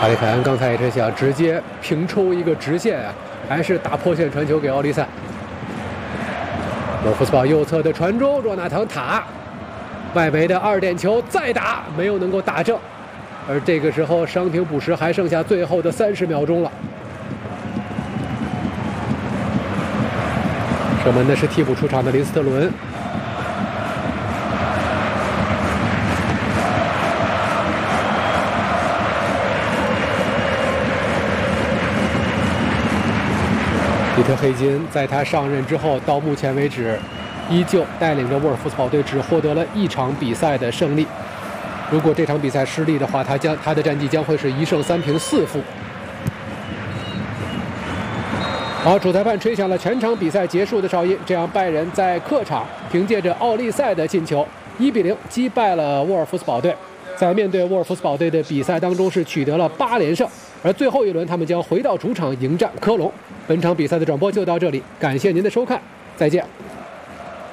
哈里凯恩刚才也是想直接平抽一个直线啊，还是打破线传球给奥利塞。沃尔夫斯堡右侧的传中，若纳腾塔，外围的2点球再打，没有能够打正。而这个时候伤停补时，还剩下最后的30秒钟了。射门的是替补出场的林斯特伦。彼特黑金在他上任之后，到目前为止，依旧带领着沃尔夫斯堡队只获得了1场比赛的胜利。如果这场比赛失利的话，他的战绩将会是1胜3平4负。好，主裁判吹响了全场比赛结束的哨音，这样拜仁在客场凭借着奥利塞的进球，1比0击败了沃尔夫斯堡队。在面对沃尔夫斯堡队的比赛当中是取得了8连胜，而最后一轮他们将回到主场迎战科隆。本场比赛的转播就到这里，感谢您的收看，再见。